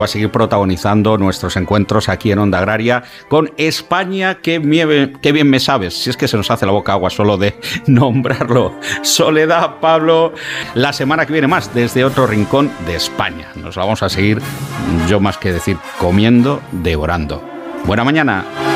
a seguir protagonizando nuestros encuentros aquí en Onda Agraria con España, que bien me sabes, si es que se nos hace la boca agua solo de nombrarlo. Soledad, Pablo, la semana que viene más desde otro rincón de España. Nos la vamos a seguir, yo más que decir comiendo, devorando. Buena mañana.